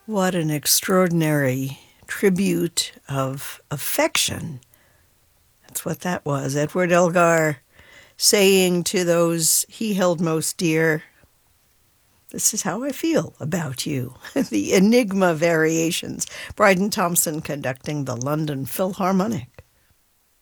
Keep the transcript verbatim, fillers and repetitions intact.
What an extraordinary tribute of affection. That's what that was. Edward Elgar saying to those he held most dear, "This is how I feel about you." The Enigma Variations. Bryden Thompson conducting the London Philharmonic.